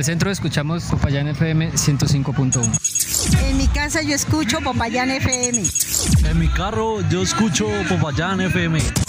el centro escuchamos Popayán FM 105.1. En mi casa yo escucho Popayán FM. En mi carro yo escucho Popayán FM.